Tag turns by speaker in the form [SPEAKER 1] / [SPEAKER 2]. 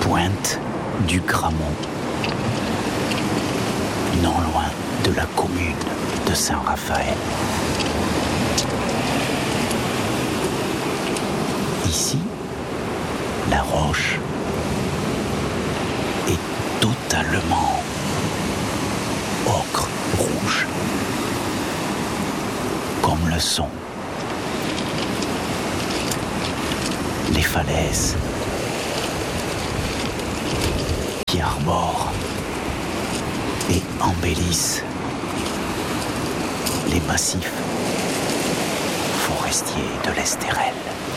[SPEAKER 1] pointe du Grammont, non loin de la commune de Saint-Raphaël. Ici, la roche est totalement ocre rouge, comme le sont les falaises qui arborent et embellissent les massifs forestiers de l'Estérel.